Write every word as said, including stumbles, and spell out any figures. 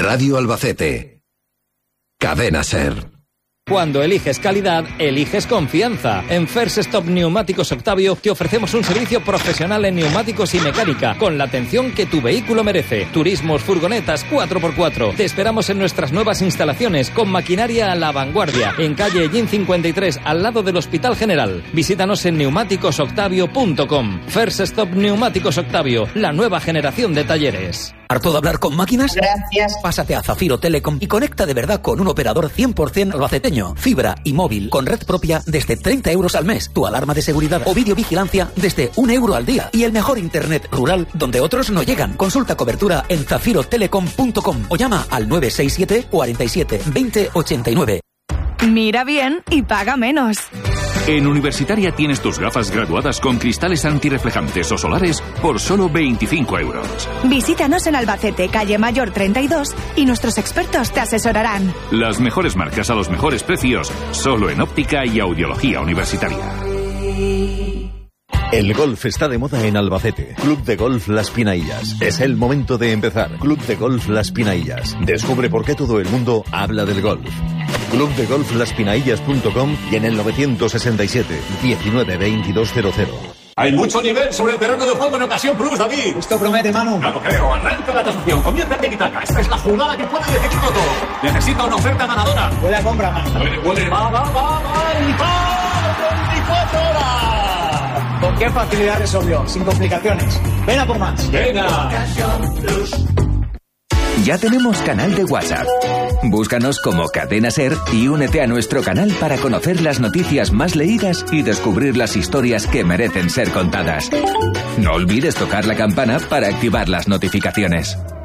Radio Albacete. Cadena SER. Cuando eliges calidad, eliges confianza. En First Stop Neumáticos Octavio te ofrecemos un servicio profesional en neumáticos y mecánica, con la atención que tu vehículo merece. Turismos, furgonetas, cuatro por cuatro. Te esperamos en nuestras nuevas instalaciones, con maquinaria a la vanguardia, en calle Gin cincuenta y tres, al lado del Hospital General. Visítanos en neumáticos octavio punto com. First Stop Neumáticos Octavio, la nueva generación de talleres. ¿Harto de hablar con máquinas? Gracias. Pásate a Zafiro Telecom y conecta de verdad con un operador cien por ciento albaceteño. Fibra y móvil con red propia desde treinta euros al mes. Tu alarma de seguridad o videovigilancia desde un euro al día. Y el mejor internet rural donde otros no llegan. Consulta cobertura en zafiro telecom punto com o llama al nueve seis siete, cuarenta y siete, veinte, ochenta y nueve. Mira bien y paga menos. En Universitaria tienes tus gafas graduadas con cristales antirreflejantes o solares por solo veinticinco euros. Visítanos en Albacete, calle Mayor treinta y dos, y nuestros expertos te asesorarán. Las mejores marcas a los mejores precios, solo en óptica y audiología universitaria. El golf está de moda en Albacete. Club de Golf Las Pinaillas. Es el momento de empezar. Club de Golf Las Pinaillas. Descubre por qué todo el mundo habla del golf. club de golf las pinaillas punto com y en el novecientos sesenta y siete, diecinueve, veintidós cero cero. Hay mucho nivel sobre el terreno de juego en ocasión plus, David. Esto promete, Manu. No lo creo. Arranca la transacción. Comienza el tiki-taka. Esta es la jugada que puede decidirlo todo. Necesita una oferta ganadora. Huele a compra, Manu. Huele, huele. Va, va, va, va. Y va. veinticuatro horas. ¿Con qué facilidad resolvió? Sin complicaciones. Ven a por más. Venga. Ya tenemos canal de WhatsApp. Búscanos como Cadena SER y únete a nuestro canal para conocer las noticias más leídas y descubrir las historias que merecen ser contadas. No olvides tocar la campana para activar las notificaciones.